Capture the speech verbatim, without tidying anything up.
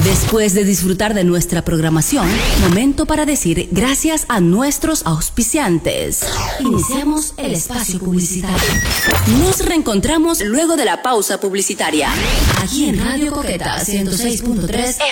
Después de disfrutar de nuestra programación, momento para decir gracias a nuestros auspiciantes. Iniciamos el espacio publicitario. Nos reencontramos luego de la pausa publicitaria. Aquí en Radio Coqueta ciento seis punto tres